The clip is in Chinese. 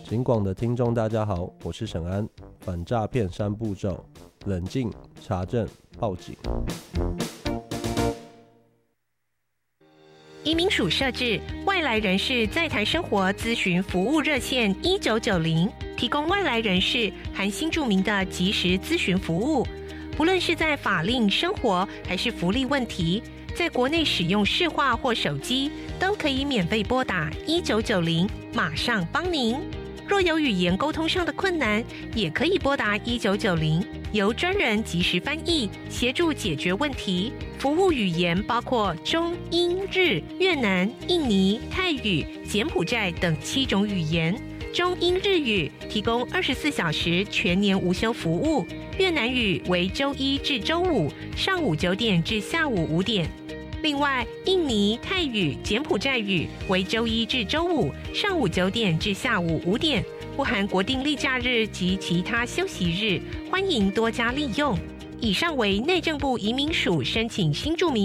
警广的听众大家好，我是沈安。反诈骗3步骤：冷静、查证、报警。 移民署设置外来人士在台生活咨询服务热线1990，提供外来人士含新住民的即时咨询服务。不论是在法令、生活还是福利问题，在国内使用市话或手机，都可以免费拨打1990，马上帮您。若有语言沟通上的困难，也可以拨打1990，由专人即时翻译，协助解决问题。服务语言包括中、英、日、越南、印尼、泰语、柬埔寨等7种语言。中英日语提供24小时全年无休服务，越南语为周1至周5上午9点至下午5点。另外，印尼、泰语、柬埔寨语为周1至周5上午9点至下午5点，不含国定例假日及其他休息日，欢迎多加利用。以上为内政部移民署申请新住民